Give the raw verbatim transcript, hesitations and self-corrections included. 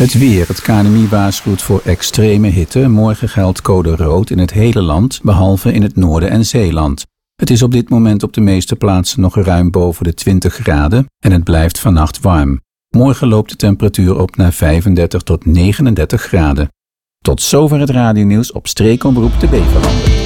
Het weer. Het K N M I waarschuwt voor extreme hitte. Morgen geldt code rood in het hele land, behalve in het noorden en Zeeland. Het is op dit moment op de meeste plaatsen nog ruim boven de twintig graden en het blijft vannacht warm. Morgen loopt de temperatuur op naar vijfendertig tot negenendertig graden. Tot zover het radionieuws op Streekomroep de Beverlanden.